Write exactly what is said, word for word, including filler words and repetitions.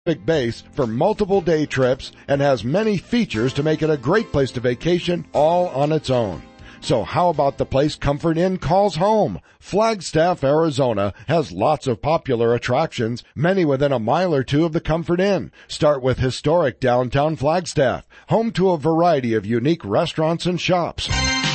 base for multiple day trips and has many features to make it a great place to vacation all on its own. So how about the place Comfort Inn calls home? Flagstaff, Arizona has lots of popular attractions, many within a mile or two of the Comfort Inn. Start with historic downtown Flagstaff, home to a variety of unique restaurants and shops.